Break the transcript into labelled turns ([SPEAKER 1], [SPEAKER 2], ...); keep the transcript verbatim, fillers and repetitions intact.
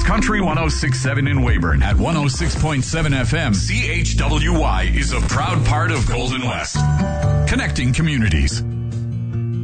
[SPEAKER 1] Country one oh six point seven in Weyburn at one oh six point seven F M. C H W Y is a proud part of Golden West. Connecting communities.